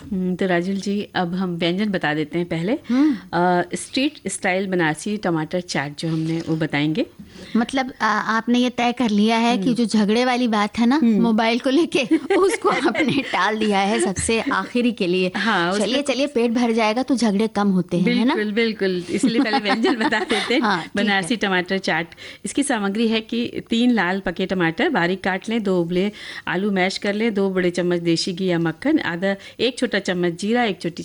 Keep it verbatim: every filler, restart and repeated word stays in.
तो राजुल जी, अब हम व्यंजन बता देते हैं पहले। स्ट्रीट स्टाइल बनारसी टमाटर चाट जो हमने वो बताएंगे। मतलब आ, आपने ये तय कर लिया है कि जो झगड़े वाली बात है ना मोबाइल को लेके, उसको आपने टाल दिया है सबसे आखिरी के लिए। हाँ, चलिए चलिए, पेट भर जाएगा तो झगड़े कम होते हैं, है ना? बिल्कुल बिल्कुल, इसलिए पहले व्यंजन बता देते हैं। हाँ, बनारसी टमाटर चाट। इसकी सामग्री है कि तीन लाल पके टमाटर बारीक काट लें, दो उबले आलू मैश कर लें, दो बड़े चम्मच देसी घी या मक्खन, आधा एक छोटा चम्मच जीरा, एक छोटी